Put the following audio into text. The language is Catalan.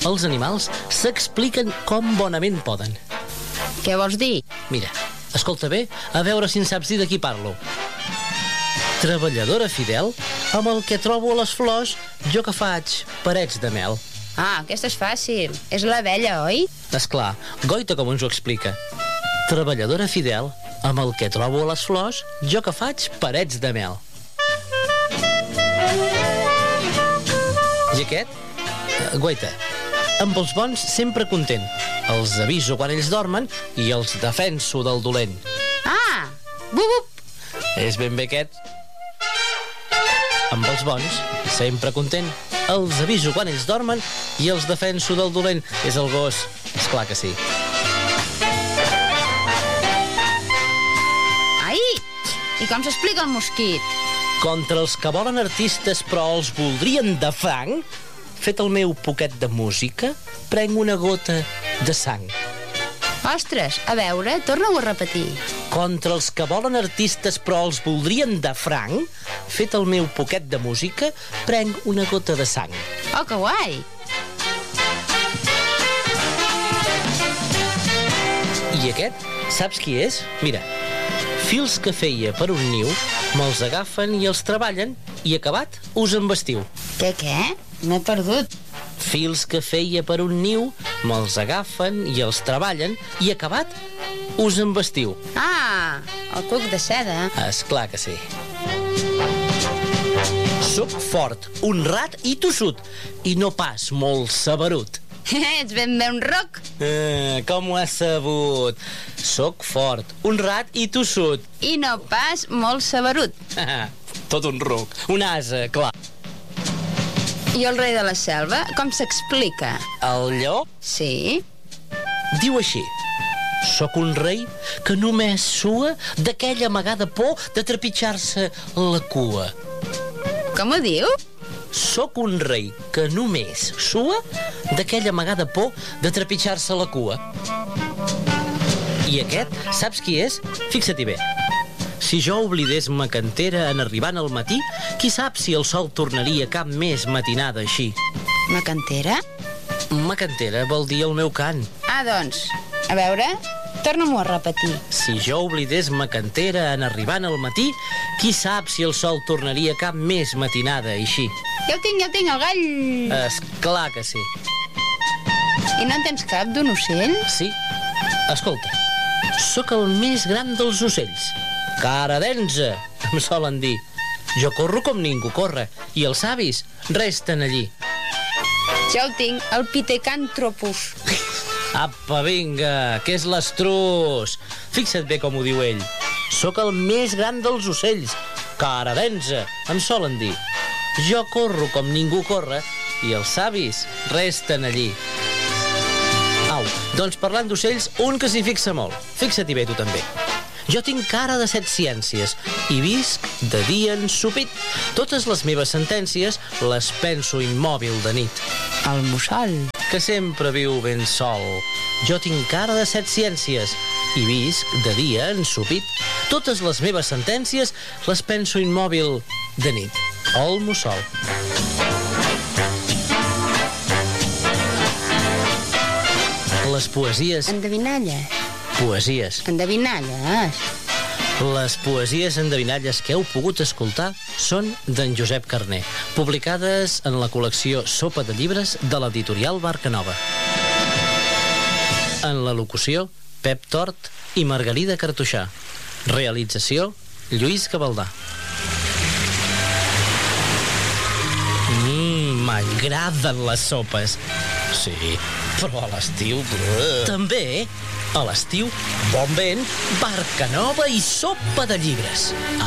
els animals s'expliquen com bonament poden. Què vols dir? Mira, escolta bé, a veure si en saps dir de qui parlo. Treballadora fidel, amb el que trobo a les flors, jo que faig parets de mel. Ah, aquesta és fàcil. És l'abella, oi? Esclar, Goita com ens ho explica. Treballadora fidel, amb el que trobo a les flors, jo que faig parets de mel. I aquest? Goita, amb els bons sempre content. Els aviso quan ells dormen i els defenso del dolent. Ah! Bup! És ben bé aquest. Amb els bons sempre content. Els aviso quan ells dormen i els defenso del dolent. És el gos. Esclar que sí. Ai! I com s'explica el mosquit? Contra els que volen artistes però els voldrien de franc, fet el meu poquet de música, prenc una gota de sang. Ostres, a veure, torna-ho a repetir. Contra els que volen artistes però els voldrien de franc, fet el meu poquet de música, prenc una gota de sang. Oh, que guai! I aquest, saps qui és? Mira, fils que feia per un niu, me'ls agafen i els treballen i acabat us embestiu. Què? M'he perdut. Fils que feia per un niu, me'ls agafen i els treballen i acabat us embestiu. Ah, el cuc de seda. Esclar que sí. Soc fort, honrat i tossut, i no pas molt saberut. Ets ben bé un roc. Com ho has sabut? Soc fort, honrat i tossut. I no pas molt saberut. Tot un ruc, un ase, clar. I el rei de la selva, com s'explica? El llop Sí? diu així: soc un rei que només sua d'aquella amagada por de trepitjar-se la cua. Com ho diu? Soc un rei que només sua d'aquella amagada por de trepitjar-se la cua. I aquest, saps qui és? Fixa-t'hi bé. Si jo oblidés ma cantera en arribant al matí, qui sap si el sol tornaria cap més matinada així. Ma cantera? Ma cantera vol dir el meu cant. Ah, doncs, a veure, torna-m'ho a repetir. Si jo oblidés ma cantera en arribant al matí, qui sap si el sol tornaria cap més matinada així. Ja el tinc, el gall. Esclar que sí. I no en tens cap d'un ocell? Sí. Escolta, sóc el més gran dels ocells. Cara d'enze, em solen dir. Jo corro com ningú corre, i els savis resten allí. Ja el tinc, el pitecàntropus. Apa, vinga, que és l'estrus. Fixa't bé com ho diu ell. Sóc el més gran dels ocells. Cara d'enze, em solen dir. Jo corro com ningú corre, i els savis resten allí. Au, doncs parlant d'ocells, un que s'hi fixa molt. Fixa-t'hi bé tu també. Jo tinc cara de 7 ciències i visc de dia ensopit. Totes les meves sentències les penso immòbil de nit. El mussol. Que sempre viu ben sol. Jo tinc cara de 7 ciències i visc de dia ensopit. Totes les meves sentències les penso immòbil de nit. El mussol. Les poesies... Endevinalla. Poesies. Endevinalles. Les poesies endevinalles que heu pogut escoltar són d'en Josep Carner, publicades en la col·lecció Sopa de llibres de l'editorial Barcanova. En la locució, Pep Tort i Margarida Cartoixà. Realització, Lluís Gavaldà. M'agraden les sopes. Sí, però a l'estiu... També, a l'estiu, bon vent, Barcanova i Sopa de llibres.